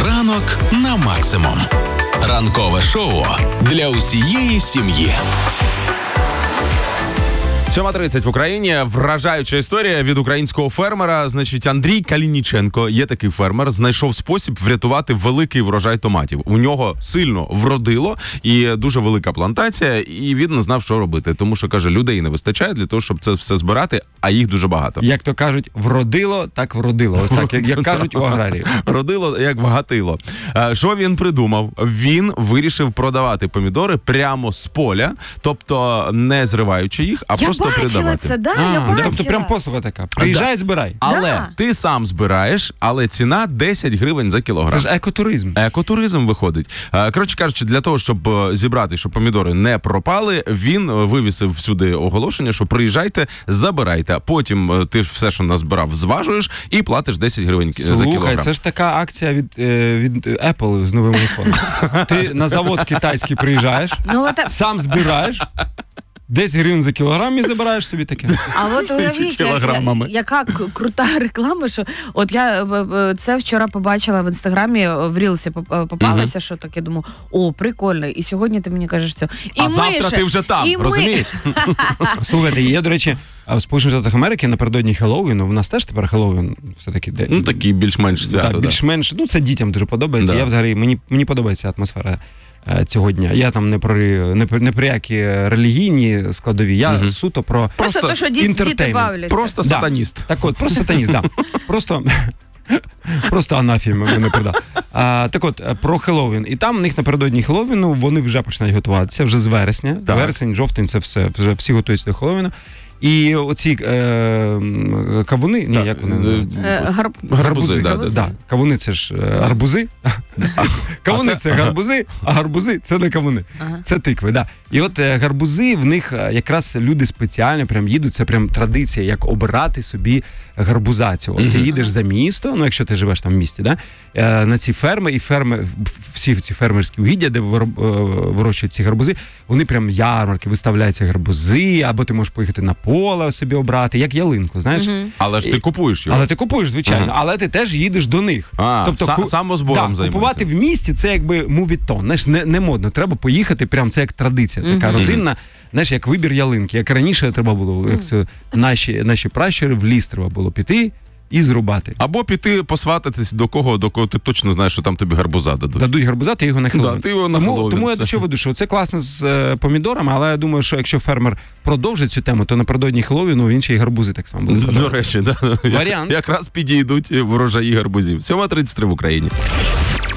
Ранок на максимум. Ранкове шоу для усієї сім'ї. 7:30 в Україні. Вражаюча історія від українського фермера. Значить, Андрій Калініченко, є такий фермер, знайшов спосіб врятувати великий врожай томатів. У нього сильно вродило і дуже велика плантація, і він не знав, що робити. Тому що, каже, людей не вистачає для того, щоб це все збирати, а їх дуже багато. Як то кажуть, вродило, так вродило. Ось так, як кажуть у аграрії. Родило, як вгатило. Що він придумав? Він вирішив продавати помідори прямо з поля, тобто не зриваючи їх, а просто придавати. Це, я бачила. Тобто прям послуга така. Приїжджай, збирай. Але ти сам збираєш, але ціна 10 гривень за кілограм. Це ж екотуризм. Екотуризм виходить. Коротше кажучи, для того, щоб зібрати, щоб помідори не пропали, він вивісив всюди оголошення, що приїжджайте, забирайте. Потім ти все, що назбирав, зважуєш і платиш 10 гривень за кілограм. Слухай, це ж така акція від Apple з новим айфоном. Ти на завод китайський приїжджаєш, сам збираєш, 10 гривень за кілограм і забираєш собі таке. А от уявіть, яка крута реклама, що от я це вчора побачила в Інстаграмі, в Рілсі попалося, що таке, думаю, о, прикольно, і сьогодні ти мені кажеш це. А завтра ти вже там, розумієш? Слухайте, є, до речі, в Сполучених Штатах Америки напередодні Хеллоуіну, в нас теж тепер Хеллоуін все-таки день. Ну, такий більш-менш свято. Так, більш-менш, це дітям дуже подобається. Да. Я взагалі, мені подобається атмосфера цього дня. Я там не про які релігійні складові, я суто про просто те, що діти бавляться. Просто сатаніст. Так от, просто сатаніст, так. Просто анафію мене продав. Так от, про Хеллоуін. І там в них напередодні Хеллоуіну вони вже починають готуватися, вже з вересня. Так. Вересень, жовтень, це все, вже всі готуються до Хеллоуіну. І оці кавуни, як вони називаються? Гарбузи. Да. Кавуни – це ж арбузи. Кавуни – це гарбузи, а гарбузи – це не кавуни. Це тикви, да. І от гарбузи, в них якраз люди спеціально прям їдуть, це прям традиція, як обирати собі гарбуза цього. Ти їдеш за місто, ну якщо ти живеш там в місті, да, на ці ферми, всі ці фермерські угіддя, де вирощують ці гарбузи, вони прям ярмарки, виставляються гарбузи, або ти можеш поїхати на поле собі обрати, як ялинку, знаєш. Але ж ти купуєш його. Але ти купуєш, звичайно, але ти теж їдеш до них. Тобто самозбором займаєшся. Купувати в місті – це якби мувітон, знаєш, не модно, треба поїхати, прям це як традиція, така родинна, знаєш, як вибір ялинки. Як раніше треба було, як це наші пращури, в ліс треба було піти і зрубати. Або піти посвататись до кого ти точно знаєш, що там тобі гарбуза дадуть. Дадуть гарбуза, ти його на Хеллоуін. Да, ти його на Хеллоуін. Тому я до чого веду, що це класно з помідорами, але я думаю, що якщо фермер продовжить цю тему, то напередодні Хеллоуіну він ще й гарбузи так само буде продавати. До речі, да. Варіант. Якраз підійдуть врожаї гарбузів. 7:33 в Україні.